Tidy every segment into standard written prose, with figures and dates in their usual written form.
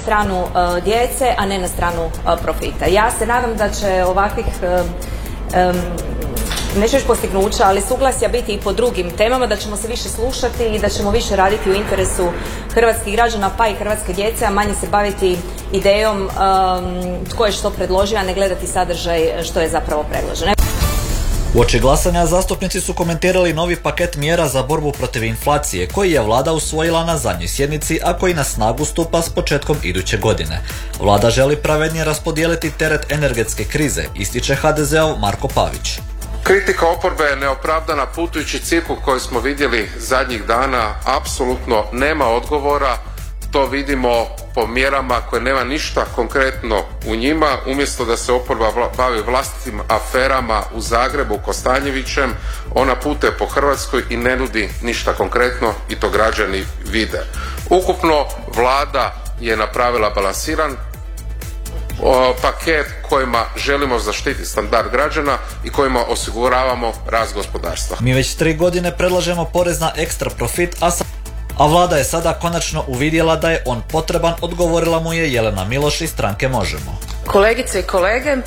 stranu djece, a ne na stranu profita. Ja se nadam da će ovakvih neću još postignuća, ali suglasja biti i po drugim temama, da ćemo se više slušati i da ćemo više raditi u interesu hrvatskih građana pa i hrvatske djece, a manje se baviti idejom tko je što predložio, a ne gledati sadržaj što je zapravo predloženo. Uoči glasanja zastupnici su komentirali novi paket mjera za borbu protiv inflacije koji je vlada usvojila na zadnjoj sjednici, a koji na snagu stupa s početkom iduće godine. Vlada želi pravednije raspodijeliti teret energetske krize, ističe HDZ-ov Marko Pavić. Kritika oporbe je neopravdana, putujući cirkus koji smo vidjeli zadnjih dana apsolutno nema odgovora. To vidimo po mjerama koje nema ništa konkretno u njima. Umjesto da se oporba bavi vlastitim aferama u Zagrebu, Kostanjevićem, ona putuje po Hrvatskoj i ne nudi ništa konkretno i to građani vide. Ukupno vlada je napravila balansiran paket kojima želimo zaštititi standard građana i kojima osiguravamo rast gospodarstva. Mi već 3 godine predlažemo porez na ekstra profit, a vlada je sada konačno uvidjela da je on potreban, odgovorila mu je Jelena Miloš iz stranke Možemo. Kolegice i kolege,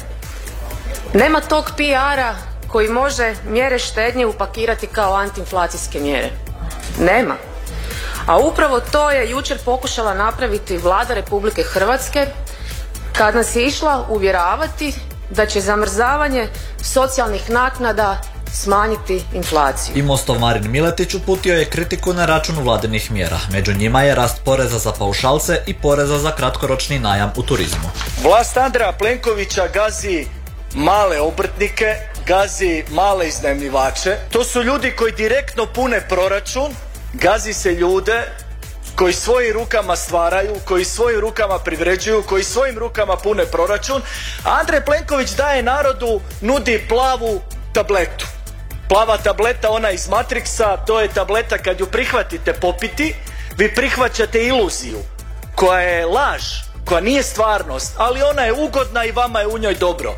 nema tog PR-a koji može mjere štednje upakirati kao antiinflacijske mjere. Nema. A upravo to je jučer pokušala napraviti Vlada Republike Hrvatske kad nas je išla uvjeravati da će zamrzavanje socijalnih naknada smanjiti inflaciju. I Mostov Marin Miletić uputio je kritiku na račun vladinih mjera. Među njima je rast poreza za paušalce i poreza za kratkoročni najam u turizmu. Vlast Andreja Plenkovića gazi male obrtnike, gazi male iznajmljivače. To su ljudi koji direktno pune proračun, gazi se ljude koji svojim rukama stvaraju, koji svojim rukama privređuju, koji svojim rukama pune proračun. A Andrej Plenković daje narodu, nudi plavu tabletu. Plava tableta, ona iz Matrixa, to je tableta kad ju prihvatite popiti, vi prihvaćate iluziju koja je laž, koja nije stvarnost, ali ona je ugodna i vama je u njoj dobro.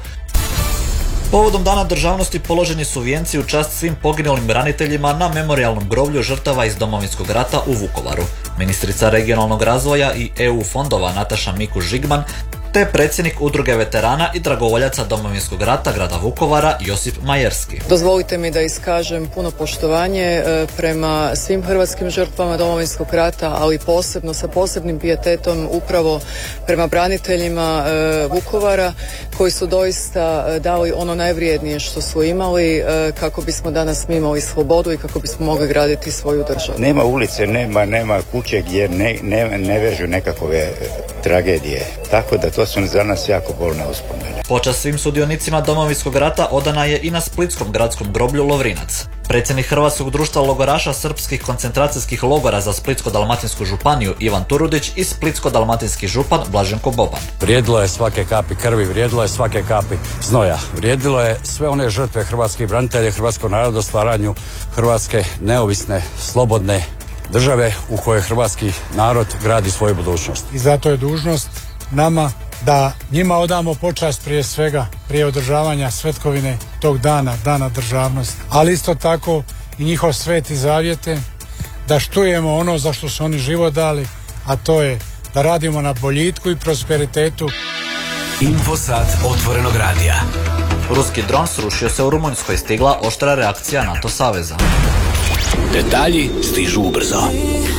Povodom Dana državnosti položeni su vijenci u čast svim poginulim braniteljima na memorijalnom groblju žrtava iz Domovinskog rata u Vukovaru. Ministrica regionalnog razvoja i EU fondova Nataša Mikuš Žigman te predsjednik Udruge veterana i dragovoljaca Domovinskog rata grada Vukovara Josip Majerski. Dozvolite mi da iskažem puno poštovanje prema svim hrvatskim žrtvama Domovinskog rata, ali posebno sa posebnim pijetetom upravo prema braniteljima Vukovara koji su doista dali ono najvrijednije što su imali kako bismo danas mi imali slobodu i kako bismo mogli graditi svoju državu. Nema ulice, nema kuće gdje ne vežu nekakve tragedije. Tako da to su za nas jako bolne uspomene. Počast svim sudionicima Domovinskog rata odana je i na splitskom gradskom groblju Lovrinac. Predsjednik Hrvatskog društva logoraša srpskih koncentracijskih logora za Splitsko-dalmatinsku županiju Ivan Turudić i splitsko-dalmatinski župan Blaženko Boban. Vrijedilo je svake kapi krvi, vrijedilo je svake kapi znoja. Vrijedilo je sve one žrtve hrvatskih branitelja, hrvatskog naroda u stvaranju Hrvatske neovisne, slobodne države u kojoj hrvatski narod gradi svoju budućnost. I zato je dužnost nama da njima odamo počast prije svega, prije održavanja svetkovine tog dana, dana državnosti. Ali isto tako i njihov sveti zavjete, da štujemo ono za što su oni život dali, a to je da radimo na boljitku i prosperitetu. Infosat otvorenog radija. Ruski dron srušio se u Rumunjskoj, stigla oštra reakcija NATO saveza. Detalji stižu ubrzo.